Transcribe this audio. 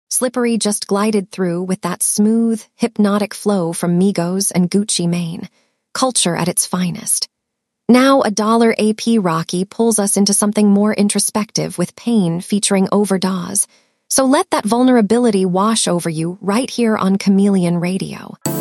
Slippery just glided through with that smooth, hypnotic flow from Migos and Gucci Mane. Culture at its finest. Now $1 AP Rocky pulls us into something more introspective with Pain featuring Overdose. So let that vulnerability wash over you right here on Chameleon Radio.